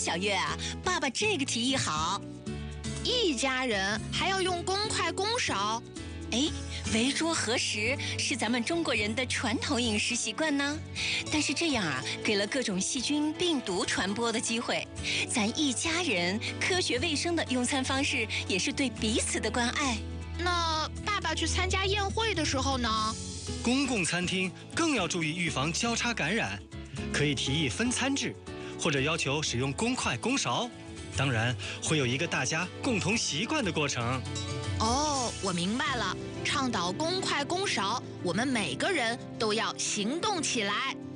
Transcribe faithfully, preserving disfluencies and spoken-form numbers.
小月啊，爸爸这个提议好。 一家人还要用公筷公勺？ 哎，围桌合食是咱们中国人的传统饮食习惯呢。但是这样啊，给了各种细菌、病毒传播的机会。咱一家人科学卫生的用餐方式，也是对彼此的关爱。 那爸爸去参加宴会的时候呢？ 公共餐厅更要注意预防交叉感染，可以提议分餐制，或者要求使用公筷公勺。当然，会有一个大家共同习惯的过程。 哦，我明白了，倡导公筷公勺，我们每个人都要行动起来。